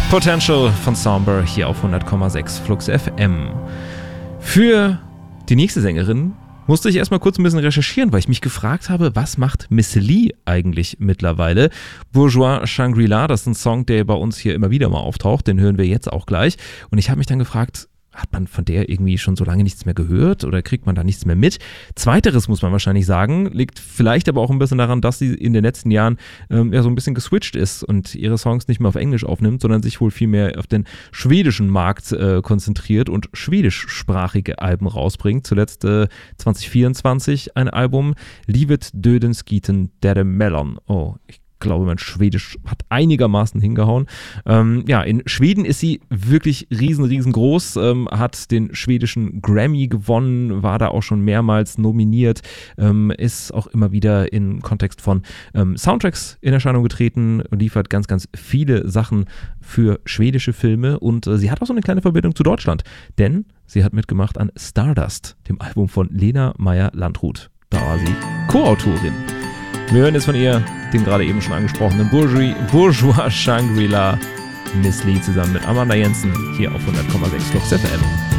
Potential von Somber hier auf 100,6 Flux FM. Für die nächste Sängerin musste ich erstmal kurz ein bisschen recherchieren, weil ich mich gefragt habe, was macht Miss Li eigentlich mittlerweile? Bourgeois Shangri-La, das ist ein Song, der bei uns hier immer wieder mal auftaucht, den hören wir jetzt auch gleich. Und ich habe mich dann gefragt, hat man von der irgendwie schon so lange nichts mehr gehört oder kriegt man da nichts mehr mit? Zweiteres muss man wahrscheinlich sagen, liegt vielleicht aber auch ein bisschen daran, dass sie in den letzten Jahren so ein bisschen geswitcht ist und ihre Songs nicht mehr auf Englisch aufnimmt, sondern sich wohl viel mehr auf den schwedischen Markt konzentriert und schwedischsprachige Alben rausbringt. Zuletzt 2024 ein Album, Livet Dödens Giten der Melon. Oh, ich glaube, mein Schwedisch hat einigermaßen hingehauen. In Schweden ist sie wirklich riesengroß, hat den schwedischen Grammy gewonnen, war da auch schon mehrmals nominiert, ist auch immer wieder im Kontext von Soundtracks in Erscheinung getreten, liefert ganz viele Sachen für schwedische Filme und sie hat auch so eine kleine Verbindung zu Deutschland, denn sie hat mitgemacht an Stardust, dem Album von Lena Meyer-Landrut. Da war sie Co-Autorin. Wir hören jetzt von ihr den gerade eben schon angesprochenen Bourgeois Shangri-La, Miss Li zusammen mit Amanda Jensen hier auf 100,6 Flux FM.